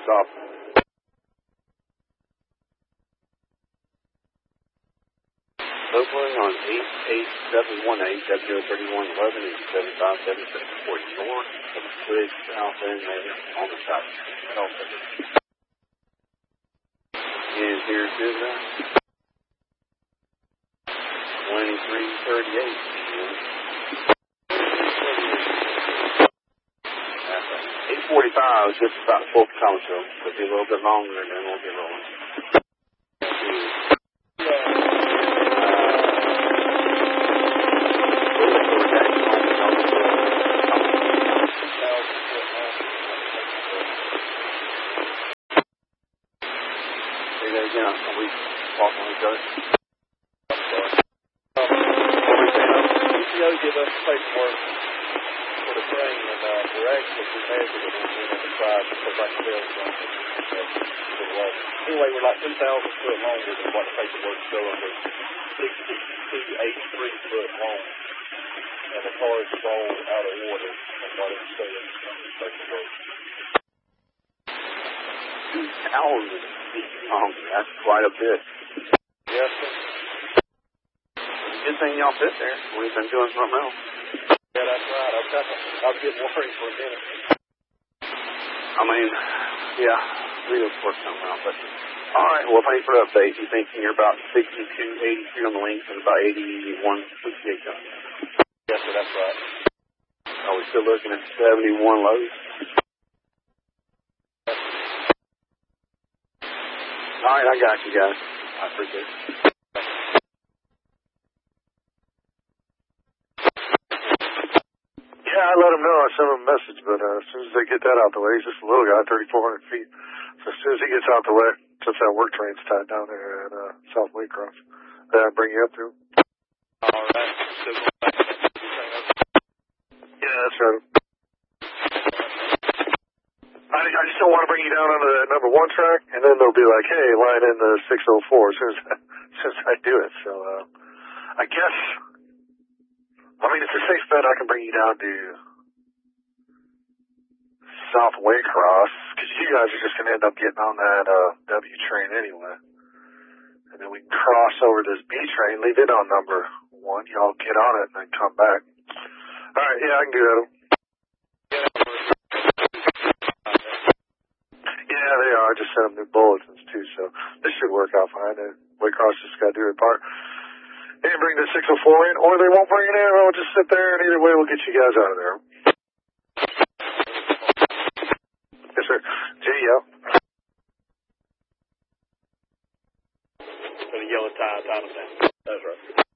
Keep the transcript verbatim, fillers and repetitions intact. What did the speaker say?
stop. Oakland on eight eight seven one eight, W thirty-one eleven and seven five seven six four north, switch south end there on the south. And here's his uh, twenty-three thirty-eight. eight forty-five is just about full potential. Could be a little bit longer and then we'll get rolling. Say that again. Are we talking on each other? P T O give us paperwork for the train, and uh, we're actually we measured it on the side because I can tell you. Anyway, we're like two thousand foot longer than what the paperwork's showing. We're sixty-two, eighty-three foot long, and the car is all out of order from what it's saying on the paperwork. two thousand feet long. That's quite a bit. Yes, sir. Good thing y'all fit there. We've been doing something else. Yeah, that's right. I was, kind of, I was getting worried for a minute. I mean, yeah, we will work something out. But all right, well, thanks for the update. You thinking you're about sixty-two, eighty-three on the length and about eighty-one, sixty-eight tons? Yes, sir. That's right. Are we still looking at seventy-one loads? All right, I got you guys. I appreciate it. Yeah, I let him know. I sent him a message, but uh, as soon as they get that out the way, he's just a little guy, thirty-four hundred feet. So as soon as he gets out the way, since that work train's tied down there at uh, South Waycross, then I bring you up to him. All right. So going back to that train up. Yeah, that's right. I, I just don't want to bring you down onto that number one track, and then they'll be like, hey, line in the six oh four as soon as, as soon as I do it. So uh, I guess, I mean, it's a safe bet I can bring you down to South Waycross, because you guys are just going to end up getting on that uh, W train anyway. And then we can cross over this B train, leave it on number one. Y'all get on it and then come back. All right, yeah, I can do that. Yeah, they are. I just sent them new bulletins, too, so this should work out fine. And Waycross just got to do their part. They can bring the six oh four in, or they won't bring it in. We'll just sit there, and either way, we'll get you guys out of there. Yes, sir. J-O. For the yellow tie, tie them down. That's right.